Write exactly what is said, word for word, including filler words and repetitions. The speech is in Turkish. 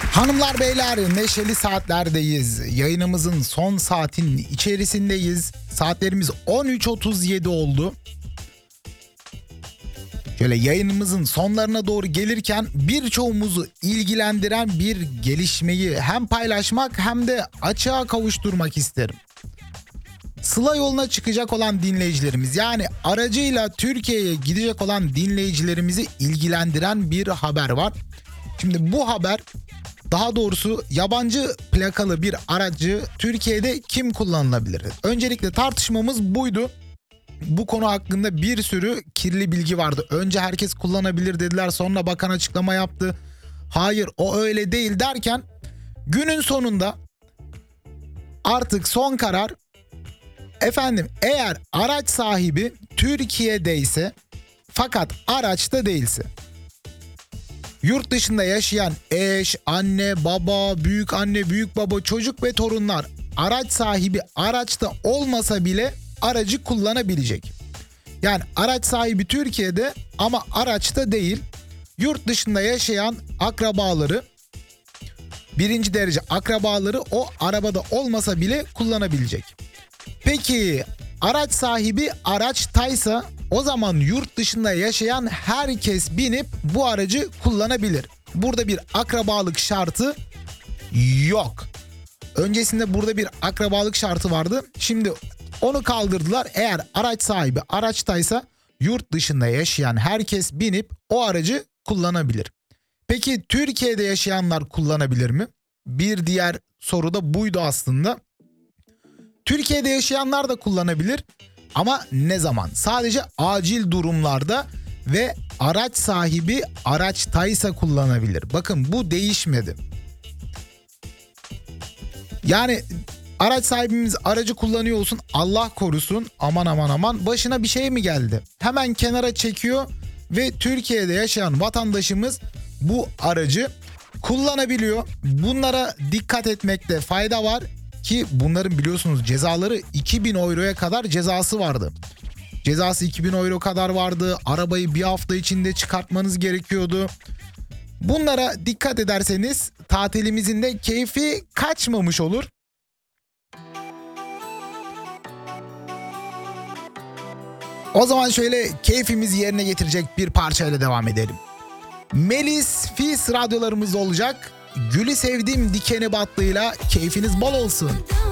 Hanımlar beyler, neşeli saatlerdeyiz. Yayınımızın son saatinin içerisindeyiz. Saatlerimiz on üç otuz yedi oldu. Şöyle yayınımızın sonlarına doğru gelirken birçoğumuzu ilgilendiren bir gelişmeyi hem paylaşmak hem de açığa kavuşturmak isterim. Sıla yoluna çıkacak olan dinleyicilerimiz, yani aracıyla Türkiye'ye gidecek olan dinleyicilerimizi ilgilendiren bir haber var. Şimdi bu haber, daha doğrusu yabancı plakalı bir aracı Türkiye'de kim kullanılabilir? Öncelikle tartışmamız buydu. Bu konu hakkında bir sürü kirli bilgi vardı. Önce herkes kullanabilir dediler, sonra bakan açıklama yaptı. Hayır, o öyle değil derken günün sonunda artık son karar, efendim eğer araç sahibi Türkiye'deyse fakat araçta değilse, yurt dışında yaşayan eş, anne, baba, büyük anne, büyük baba, çocuk ve torunlar araç sahibi araçta olmasa bile aracı kullanabilecek. Yani araç sahibi Türkiye'de ama araçta değil, yurt dışında yaşayan akrabaları, birinci derece akrabaları o arabada olmasa bile kullanabilecek. Peki araç sahibi araçtaysa o zaman yurt dışında yaşayan herkes binip bu aracı kullanabilir. Burada bir akrabalık şartı yok. Öncesinde burada bir akrabalık şartı vardı. Şimdi onu kaldırdılar. Eğer araç sahibi araçtaysa yurt dışında yaşayan herkes binip o aracı kullanabilir. Peki Türkiye'de yaşayanlar kullanabilir mi? Bir diğer soru da buydu aslında. Türkiye'de yaşayanlar da kullanabilir ama ne zaman? Sadece acil durumlarda ve araç sahibi araçtaysa kullanabilir. Bakın, bu değişmedi. Yani araç sahibimiz aracı kullanıyor olsun, Allah korusun, aman aman aman, başına bir şey mi geldi? Hemen kenara çekiyor ve Türkiye'de yaşayan vatandaşımız bu aracı kullanabiliyor. Bunlara dikkat etmekte fayda var ki bunların biliyorsunuz cezaları iki bin euroya kadar cezası vardı. Cezası iki bin euro kadar vardı. Arabayı bir hafta içinde çıkartmanız gerekiyordu. Bunlara dikkat ederseniz tatilimizin de keyfi kaçmamış olur. O zaman şöyle keyfimizi yerine getirecek bir parçayla devam edelim. Melis Fis radyolarımızda olacak. Gülü sevdim dikeni battığıyla keyfiniz bol olsun.